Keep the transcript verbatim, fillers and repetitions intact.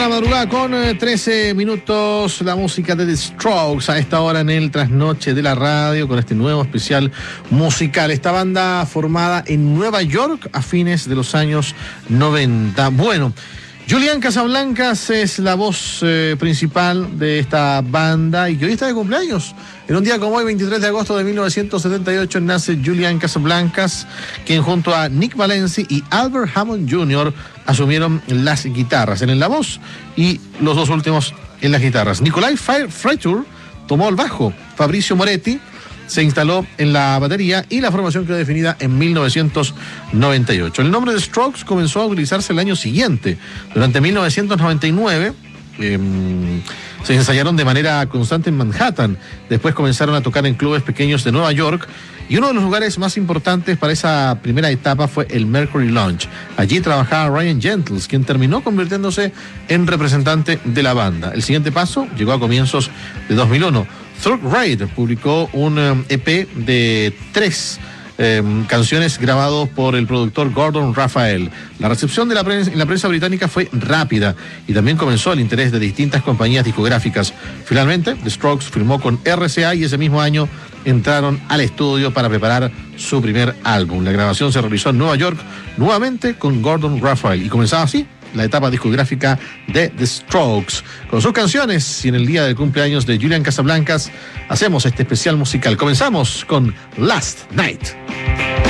de la madrugada con eh, trece minutos, la música de The Strokes a esta hora en el trasnoche de la radio con este nuevo especial musical. Esta banda formada en Nueva York a fines de los años noventa. Bueno, Julian Casablancas es la voz eh, principal de esta banda y que hoy está de cumpleaños. En un día como hoy, veintitrés de agosto de mil novecientos setenta y ocho, nace Julian Casablancas, quien junto a Nick Valenci y Albert Hammond junior asumieron las guitarras, él en la voz y los dos últimos en las guitarras. Nicolai Freitur tomó el bajo, Fabricio Moretti se instaló en la batería y la formación quedó definida en mil novecientos noventa y ocho. El nombre de Strokes comenzó a utilizarse el año siguiente. Durante mil novecientos noventa y nueve eh, se ensayaron de manera constante en Manhattan. Después comenzaron a tocar en clubes pequeños de Nueva York y uno de los lugares más importantes para esa primera etapa fue el Mercury Lounge. Allí trabajaba Ryan Gentles, quien terminó convirtiéndose en representante de la banda. El siguiente paso llegó a comienzos de dos mil uno. Third Raid publicó un um, E P de tres um, canciones grabados por el productor Gordon Raphael. La recepción de la prensa, en la prensa británica fue rápida y también comenzó el interés de distintas compañías discográficas. Finalmente, The Strokes firmó con R C A y ese mismo año entraron al estudio para preparar su primer álbum. La grabación se realizó en Nueva York, nuevamente con Gordon Raphael, y comenzaba así la etapa discográfica de The Strokes. Con sus canciones y en el día del cumpleaños de Julian Casablancas, hacemos este especial musical. Comenzamos con Last Night.